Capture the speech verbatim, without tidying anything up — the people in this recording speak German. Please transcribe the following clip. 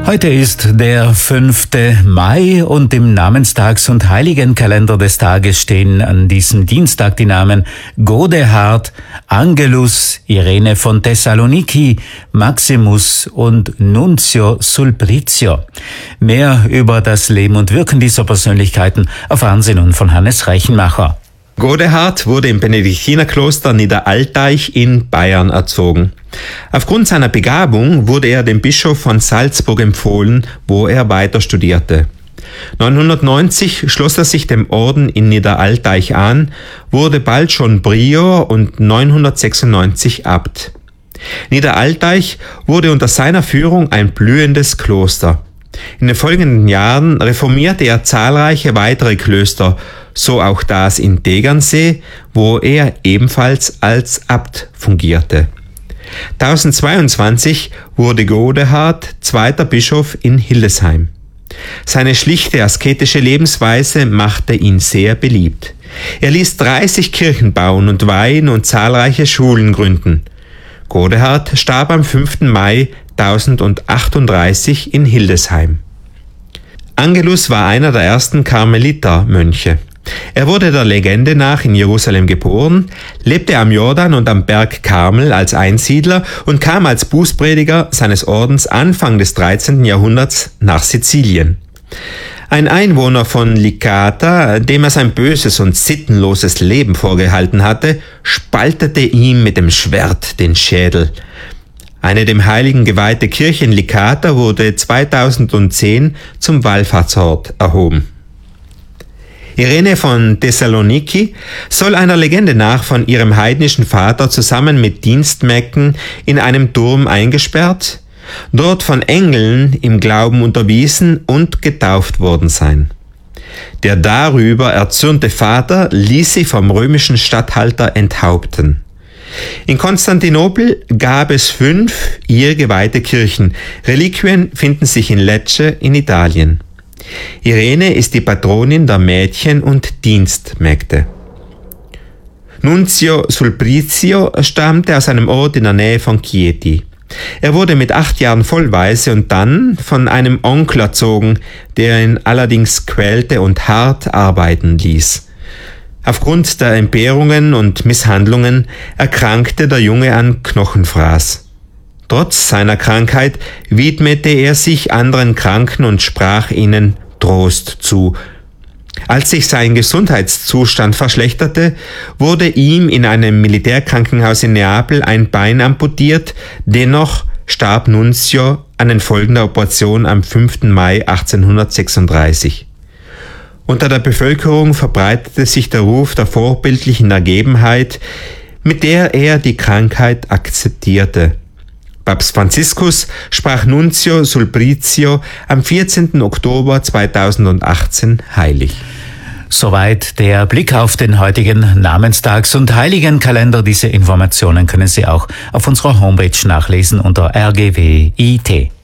Heute ist der fünfte Mai und im Namenstags- und Heiligenkalender des Tages stehen an diesem Dienstag die Namen Godehard, Angelus, Irene von Thessaloniki, Maximus und Nunzio Sulprizio. Mehr über das Leben und Wirken dieser Persönlichkeiten erfahren Sie nun von Hannes Reichenmacher. Godehard wurde im Benediktinerkloster Niederaltaich in Bayern erzogen. Aufgrund seiner Begabung wurde er dem Bischof von Salzburg empfohlen, wo er weiter studierte. neunzehnhundertneunzig schloss er sich dem Orden in Niederaltaich an, wurde bald schon Prior und neunzehnhundertsechsundneunzig Abt. Niederaltaich wurde unter seiner Führung ein blühendes Kloster. In den folgenden Jahren reformierte er zahlreiche weitere Klöster, so auch das in Tegernsee, wo er ebenfalls als Abt fungierte. tausendzweiundzwanzig wurde Godehard zweiter Bischof in Hildesheim. Seine schlichte asketische Lebensweise machte ihn sehr beliebt. Er ließ dreißig Kirchen bauen und weihen und zahlreiche Schulen gründen. Godehard starb am fünften Mai tausendachtunddreißig in Hildesheim. Angelus war einer der ersten Karmelitermönche. Er wurde der Legende nach in Jerusalem geboren, lebte am Jordan und am Berg Karmel als Einsiedler und kam als Bußprediger seines Ordens Anfang des dreizehnten Jahrhunderts nach Sizilien. Ein Einwohner von Licata, dem er sein böses und sittenloses Leben vorgehalten hatte, spaltete ihm mit dem Schwert den Schädel. Eine dem Heiligen geweihte Kirche in Licata wurde zweitausendzehn zum Wallfahrtsort erhoben. Irene von Thessaloniki soll einer Legende nach von ihrem heidnischen Vater zusammen mit Dienstmägden in einem Turm eingesperrt, dort von Engeln im Glauben unterwiesen und getauft worden sein. Der darüber erzürnte Vater ließ sie vom römischen Statthalter enthaupten. In Konstantinopel gab es fünf ihr geweihte Kirchen. Reliquien finden sich in Lecce in Italien. Irene ist die Patronin der Mädchen und Dienstmägde. Nunzio Sulprizio stammte aus einem Ort in der Nähe von Chieti. Er wurde mit acht Jahren vollweise und dann von einem Onkel erzogen, der ihn allerdings quälte und hart arbeiten ließ. Aufgrund der Entbehrungen und Misshandlungen erkrankte der Junge an Knochenfraß. Trotz seiner Krankheit widmete er sich anderen Kranken und sprach ihnen Trost zu. Als sich sein Gesundheitszustand verschlechterte, wurde ihm in einem Militärkrankenhaus in Neapel ein Bein amputiert, dennoch starb Nunzio an den Folgen der Operation am fünften Mai achtzehnhundertsechsunddreißig. Unter der Bevölkerung verbreitete sich der Ruf der vorbildlichen Ergebenheit, mit der er die Krankheit akzeptierte. Papst Franziskus sprach Nunzio Sulprizio am vierzehnten Oktober zweitausendachtzehn heilig. Soweit der Blick auf den heutigen Namenstags- und Heiligenkalender. Diese Informationen können Sie auch auf unserer Homepage nachlesen unter R G W I T.